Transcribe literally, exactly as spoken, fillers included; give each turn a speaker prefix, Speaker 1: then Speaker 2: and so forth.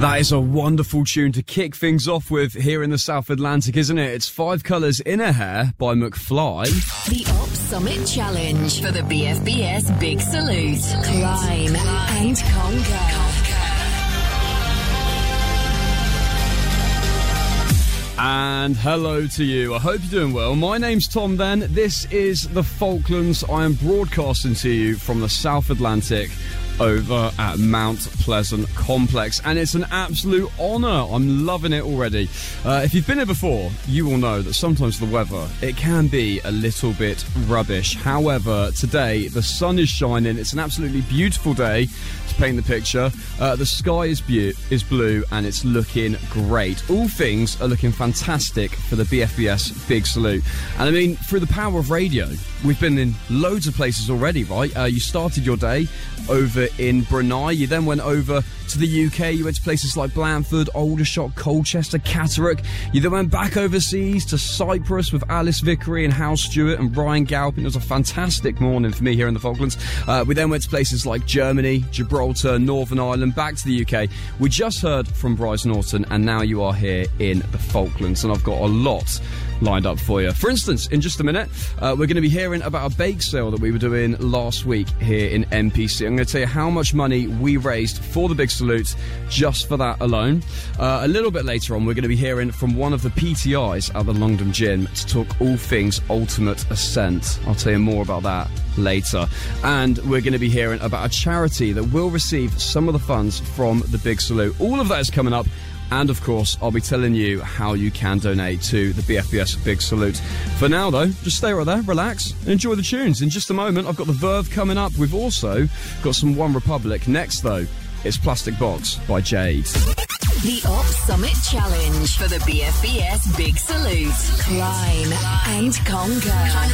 Speaker 1: That is a wonderful tune to kick things off with here in the South Atlantic, isn't it? It's Five Colours in a Hair by McFly.
Speaker 2: The Op Summit Challenge for the B F B S Big Salute. Climb and conquer.
Speaker 1: And hello to you. I hope you're doing well. My name's Tom then. This is the Falklands. I am broadcasting to you from the South Atlantic over at Mount Pleasant Complex, and it's an absolute honour. I'm loving it already. Uh, if you've been here before, you will know that sometimes the weather, it can be a little bit rubbish. However, today the sun is shining. It's an absolutely beautiful day to paint the picture. Uh, the sky is, bu- is blue and it's looking great. All things are looking fantastic for the B F B S Big Salute. And I mean, through the power of radio, we've been in loads of places already, right? Uh, you started your day over in Brunei. You then went over to the U K. You went to places like Blandford, Aldershot, Colchester, Catterick. You then went back overseas to Cyprus with Alice Vickery and Hal Stewart and Ryan Galpin. It was a fantastic morning for me here in the Falklands. Uh, we then went to places like Germany, Gibraltar, Northern Ireland, back to the U K. We just heard from Bryce Norton, and now you are here in the Falklands, and I've got a lot lined up for you. For instance, in just a minute, uh, we're going to be hearing about a bake sale that we were doing last week here in M P C. I'm going to tell you how much money we raised for the Big Salute just for that alone. Uh, a little bit later on, we're going to be hearing from one of the P T Is at the Longdon Gym to talk all things Ultimate Ascent. I'll tell you more about that later. And we're going to be hearing about a charity that will receive some of the funds from the Big Salute. All of that is coming up. And, of course, I'll be telling you how you can donate to the B F B S Big Salute. For now, though, just stay right there, relax, and enjoy the tunes. In just a moment, I've got the Verve coming up. We've also got some One Republic. Next, though, it's Plastic Box by Jade.
Speaker 2: The Op Summit Challenge for the B F B S Big Salute. Climb and conquer.